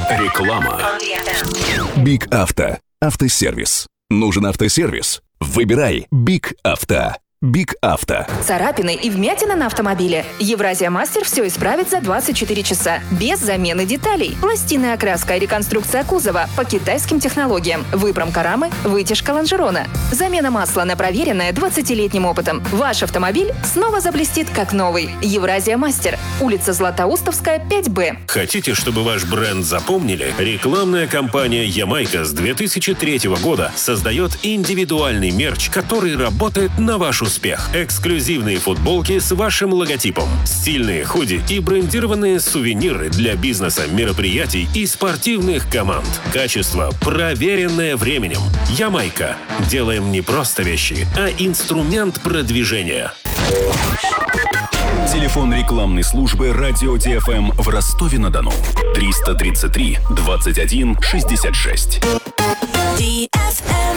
Реклама. Биг Авто. Автосервис. Нужен автосервис? Выбирай Биг Авто. Биг Авто. Царапины и вмятины на автомобиле. Евразия Мастер все исправит за 24 часа. Без замены деталей. Пластинная окраска и реконструкция кузова по китайским технологиям. Выпромка рамы, вытяжка лонжерона. Замена масла на проверенное 20-летним опытом. Ваш автомобиль снова заблестит как новый. Евразия Мастер. Улица Златоустовская, 5Б. Хотите, чтобы ваш бренд запомнили? Рекламная кампания «Ямайка» с 2003 года создает индивидуальный мерч, который работает на ваш успех. Эксклюзивные футболки с вашим логотипом, стильные худи и брендированные сувениры для бизнеса, мероприятий и спортивных команд. Качество, проверенное временем. «Ямайка». Делаем не просто вещи, а инструмент продвижения. Телефон рекламной службы «Радио ТФМ» в Ростове-на-Дону. 333 21 66.